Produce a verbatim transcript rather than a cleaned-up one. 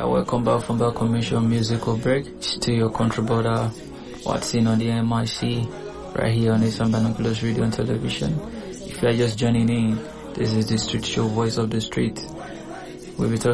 welcome back from that commercial musical break. Still your country brother, what's in on the M I C, right here on Eastern Binoculars Radio and Television. If you are just joining in, this is the Street Show, Voice of the Street. We'll be talking